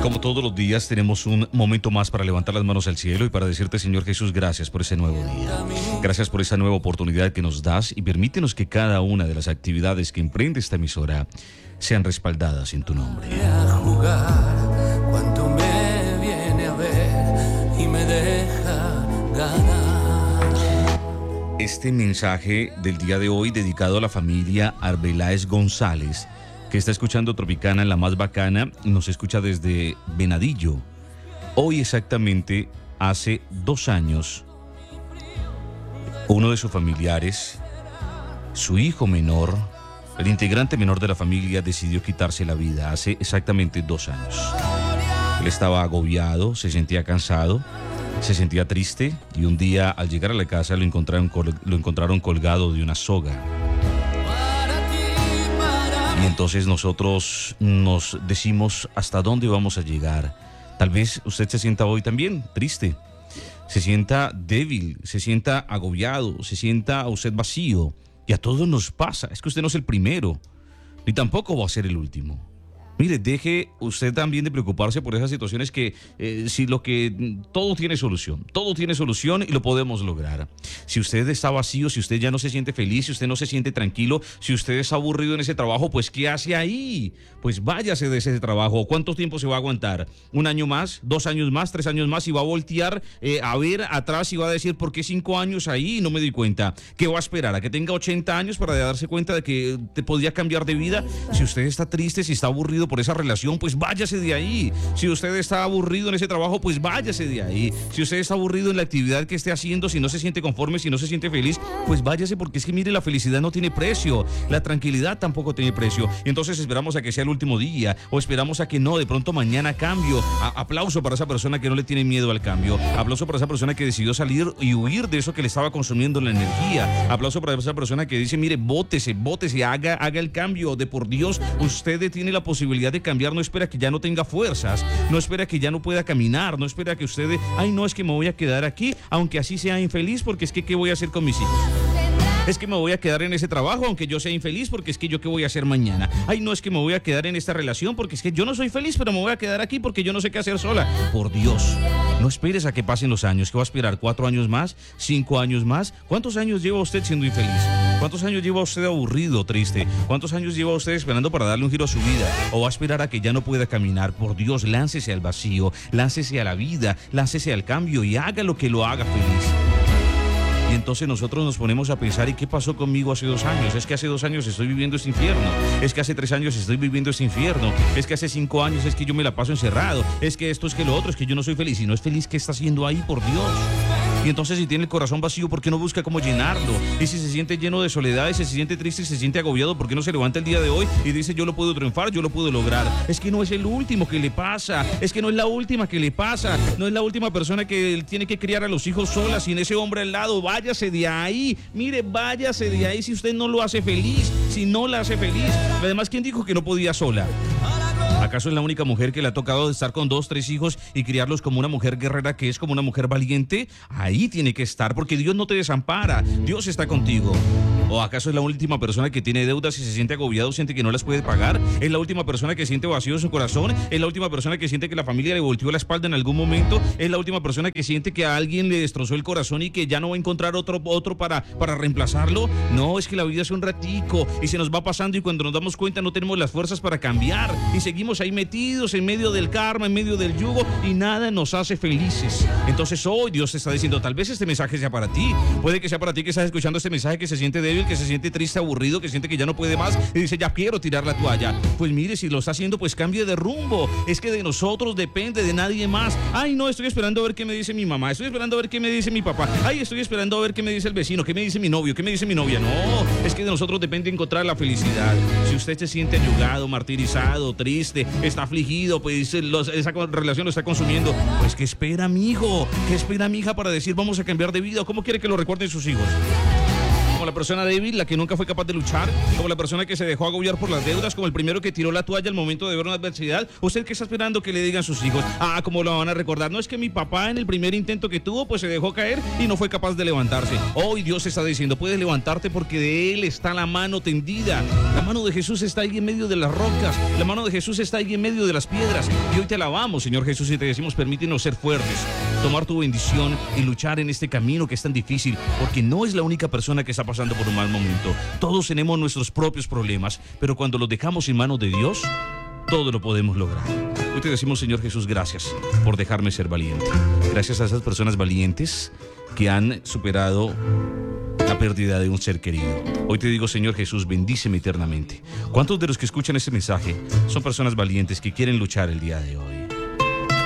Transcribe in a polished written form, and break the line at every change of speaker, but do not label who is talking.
Como todos los días tenemos un momento más para levantar las manos al cielo y para decirte, Señor Jesús, gracias por ese nuevo día. Gracias por esa nueva oportunidad que nos das y permítenos que cada una de las actividades que emprende esta emisora sean respaldadas en tu nombre.
A jugar cuánto me viene a ver y me deja ganar.
Este mensaje del día de hoy dedicado a la familia Arbeláez González, que está escuchando Tropicana en la más bacana, nos escucha desde Venadillo. Hoy exactamente hace 2 años, uno de sus familiares, su hijo menor, el integrante menor de la familia, decidió quitarse la vida hace exactamente 2 años. Él estaba agobiado, se sentía cansado, se sentía triste y un día al llegar a la casa lo encontraron colgado de una soga. Y entonces nosotros nos decimos hasta dónde vamos a llegar. Tal vez usted se sienta hoy también triste, se sienta débil, se sienta agobiado, se sienta usted vacío. Y a todos nos pasa, es que usted no es el primero, ni tampoco va a ser el último. Mire, deje usted también de preocuparse por esas situaciones que todo tiene solución y lo podemos lograr. Si usted está vacío, si usted ya no se siente feliz, si usted no se siente tranquilo, si usted está aburrido en ese trabajo, pues ¿qué hace ahí? Pues váyase de ese trabajo. ¿Cuánto tiempo se va a aguantar? ¿1 año más? ¿2 años más? ¿3 años más? Y va a voltear a ver atrás y va a decir, ¿por qué 5 años ahí? No me di cuenta. ¿Qué va a esperar? ¿A que tenga 80 años para darse cuenta de que te podía cambiar de vida? Si usted está triste, si está aburrido por esa relación, pues váyase de ahí. Si usted está aburrido en ese trabajo, pues váyase de ahí. Si usted está aburrido en la actividad que esté haciendo, si no se siente conforme, si no se siente feliz, pues váyase, porque es que mire, la felicidad no tiene precio, la tranquilidad tampoco tiene precio. Y entonces esperamos a que sea el último día, o esperamos a que no, de pronto mañana cambio. Aplauso para esa persona que no le tiene miedo al cambio. Aplauso para esa persona que decidió salir y huir de eso que le estaba consumiendo la energía. Aplauso para esa persona que dice, mire, bótese, haga el cambio. De por Dios, usted tiene la posibilidad de cambiar. No espera que ya no tenga fuerzas, no espera que ya no pueda caminar, no espera que usted, no, es que me voy a quedar aquí, aunque así sea infeliz, porque es que ¿qué voy a hacer con mis hijos? Es que me voy a quedar en ese trabajo aunque yo sea infeliz, porque es que yo qué voy a hacer mañana. No, es que me voy a quedar en esta relación porque es que yo no soy feliz, pero me voy a quedar aquí porque yo no sé qué hacer sola. Por Dios, no esperes a que pasen los años. ¿Qué va a esperar? ¿4 años más? ¿5 años más? ¿Cuántos años lleva usted siendo infeliz? ¿Cuántos años lleva usted aburrido, triste? ¿Cuántos años lleva usted esperando para darle un giro a su vida? ¿O va a esperar a que ya no pueda caminar? Por Dios, láncese al vacío, láncese a la vida, láncese al cambio y haga lo que lo haga feliz. Y entonces nosotros nos ponemos a pensar, ¿y qué pasó conmigo hace 2 años? Es que hace 2 años estoy viviendo este infierno. Es que hace 3 años estoy viviendo este infierno. Es que hace 5 años es que yo me la paso encerrado. Es que esto, es que lo otro, es que yo no soy feliz. Si no es feliz, ¿qué está haciendo ahí, por Dios? Y entonces, si tiene el corazón vacío, ¿por qué no busca cómo llenarlo? Y si se siente lleno de soledad, y si se siente triste y se siente agobiado, ¿por qué no se levanta el día de hoy y dice, yo lo puedo triunfar, yo lo puedo lograr? Es que no es el último que le pasa, es que no es la última que le pasa, no es la última persona que tiene que criar a los hijos sola, sin ese hombre al lado. Váyase de ahí, mire, váyase de ahí si usted no lo hace feliz, si no la hace feliz. Además, ¿quién dijo que no podía sola? ¿Acaso es la única mujer que le ha tocado estar con 2, 3 hijos y criarlos como una mujer guerrera, que es como una mujer valiente? Ahí tiene que estar, porque Dios no te desampara, Dios está contigo. ¿O acaso es la última persona que tiene deudas y se siente agobiado, siente que no las puede pagar? ¿Es la última persona que siente vacío en su corazón? ¿Es la última persona que siente que la familia le volteó la espalda en algún momento? ¿Es la última persona que siente que a alguien le destrozó el corazón y que ya no va a encontrar otro para reemplazarlo? No, es que la vida es un ratico y se nos va pasando, y cuando nos damos cuenta no tenemos las fuerzas para cambiar y seguimos ahí metidos en medio del karma, en medio del yugo, y nada nos hace felices. Entonces hoy Dios te está diciendo, tal vez este mensaje sea para ti. Puede que sea para ti que estás escuchando este mensaje, que se siente débil, que se siente triste, aburrido, que siente que ya no puede más y dice, ya quiero tirar la toalla. Pues mire, si lo está haciendo, pues cambie de rumbo. Es que de nosotros depende, de nadie más. No, estoy esperando a ver qué me dice mi mamá, estoy esperando a ver qué me dice mi papá, estoy esperando a ver qué me dice el vecino, qué me dice mi novio, qué me dice mi novia. No, es que de nosotros depende encontrar la felicidad. Si usted se siente ayugado, martirizado, triste, está afligido, pues esa relación lo está consumiendo, pues ¿qué espera mi hijo? ¿Qué espera mi hija para decir, vamos a cambiar de vida? ¿Cómo quiere que lo recuerden sus hijos? como la persona débil, la que nunca fue capaz de luchar, como la persona que se dejó agobiar por las deudas, como el primero que tiró la toalla al momento de ver una adversidad. Usted que está esperando que le digan sus hijos, ¿cómo lo van a recordar? No, es que mi papá en el primer intento que tuvo, pues se dejó caer y no fue capaz de levantarse. Hoy Dios está diciendo, puedes levantarte porque de Él está la mano tendida. La mano de Jesús está ahí en medio de las rocas, la mano de Jesús está ahí en medio de las piedras. Y hoy te alabamos, Señor Jesús, y te decimos, permítenos ser fuertes, tomar tu bendición y luchar en este camino que es tan difícil, porque no es la única persona que está pasando por un mal momento. Todos tenemos nuestros propios problemas, pero cuando los dejamos en manos de Dios, todo lo podemos lograr. Hoy te decimos, Señor Jesús, gracias por dejarme ser valiente. Gracias a esas personas valientes que han superado la pérdida de un ser querido. Hoy te digo, Señor Jesús, bendíceme eternamente. ¿Cuántos de los que escuchan este mensaje son personas valientes que quieren luchar el día de hoy?